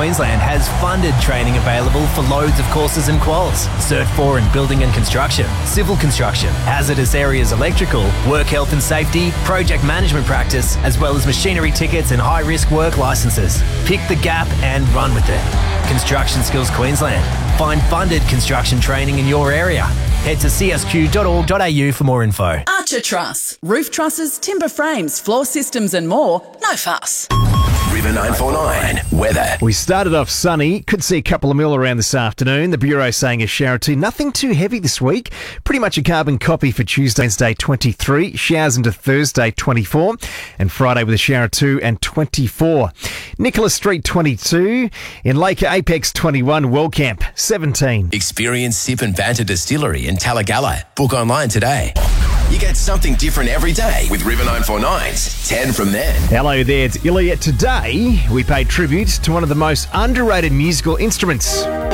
Queensland has funded training available for loads of courses and quals. Cert 4 in building and construction, civil construction, hazardous areas electrical, work health and safety, project management practice, as well as machinery tickets and high-risk work licences. Pick the gap and run with it. Construction Skills Queensland. Find funded construction training in your area. Head to csq.org.au for more info. Archer Truss. Roof trusses, timber frames, floor systems and more. No fuss. River 949 weather. We started off sunny. Could see a couple of mil around this afternoon. The Bureau saying a shower or two. Nothing too heavy this week. Pretty much a carbon copy for Tuesday, Wednesday 23. Showers into Thursday 24. And Friday with a shower or two and 24. Nicholas Street 22. In Lake Apex 21. Wellcamp 17. Experience Sip and Banter Distillery in Talagalla. Book online today. You get something different every day with River 949's 10 from then. Hello there, it's Ilya. Today, we pay tribute to one of the most underrated musical instruments.